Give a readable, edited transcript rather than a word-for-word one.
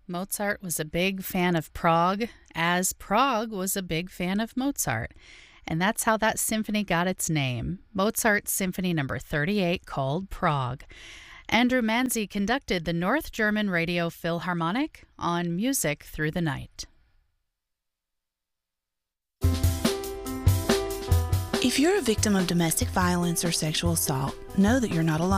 Mozart was a big fan of Prague, as Prague was a big fan of Mozart. And that's how that symphony got its name, Mozart Symphony No. 38, called Prague. Andrew Manzi conducted the North German Radio Philharmonic on Music Through the Night. If you're a victim of domestic violence or sexual assault, know that you're not alone.